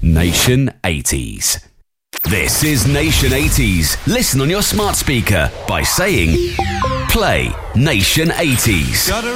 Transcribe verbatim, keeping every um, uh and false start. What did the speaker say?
Nation eighties. This is Nation eighties. Listen on your smart speaker by saying, play Nation eighties. Gotta